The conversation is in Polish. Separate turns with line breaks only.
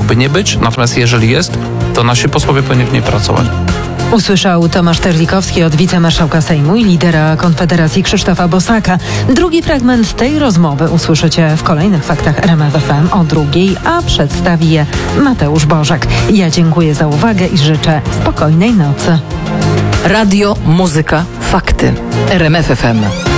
miałoby nie być, natomiast jeżeli jest, to nasi posłowie powinni w niej pracować.
Usłyszał Tomasz Terlikowski od wicemarszałka Sejmu i lidera Konfederacji Krzysztofa Bosaka. Drugi fragment tej rozmowy usłyszycie w kolejnych faktach RMF FM o 2:00, a przedstawi je Mateusz Bożek. Ja dziękuję za uwagę i życzę spokojnej nocy.
Radio, muzyka, fakty. RMF FM.